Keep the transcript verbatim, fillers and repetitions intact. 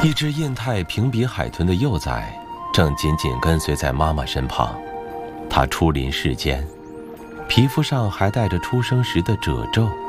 一只印太平鼻海豚的幼崽正紧紧跟随在妈妈身旁，它初临世间，皮肤上还带着出生时的褶皱。